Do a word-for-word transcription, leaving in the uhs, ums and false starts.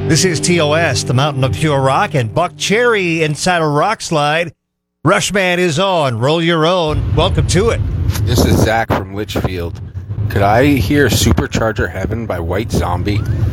This is T O S, the Mountain of Pure Rock, and Buck Cherry inside a rock slide. Rushman is on. Roll your own. Welcome to it. This is Zach from Litchfield. Could I hear Supercharger Heaven by White Zombie?